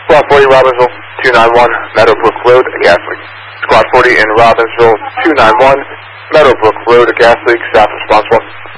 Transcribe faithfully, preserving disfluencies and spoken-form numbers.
Squad forty, Robbinsville, two nine one, Meadowbrook Road, a gas leak. Squad forty in Robbinsville, two nine one, Meadowbrook Road, a gas leak, staff responsible.